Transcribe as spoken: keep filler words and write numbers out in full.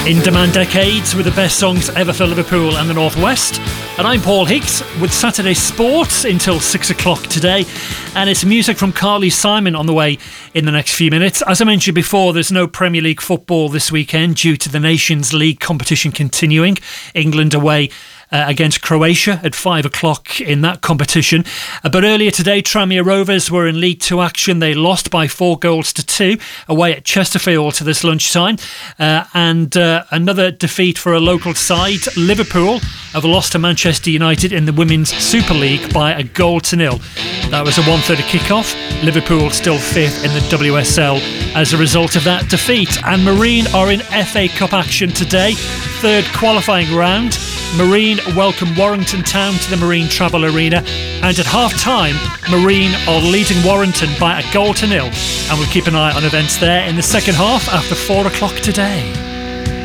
In Demand Decades with the best songs ever for Liverpool and the North West. And I'm Paul Higgs with Saturday Sports until six o'clock today. And it's music from Carly Simon on the way in the next few minutes. As I mentioned before, there's no Premier League football this weekend due to the Nations League competition continuing. England away Uh, against Croatia at five o'clock in that competition. Uh, but earlier today, Tranmere Rovers were in League Two action. They lost by four goals to two away at Chesterfield to this lunchtime. Uh, and uh, another defeat for a local side. Liverpool have lost to Manchester United in the Women's Super League by a goal to nil. That was a one thirty kickoff. Liverpool still fifth in the W S L as a result of that defeat. And Marine are in F A Cup action today. Third qualifying round. Marine welcome Warrington Town to the Marine Travel Arena, and at half-time Marine are leading Warrington by a goal to nil, and we'll keep an eye on events there in the second half after four o'clock today.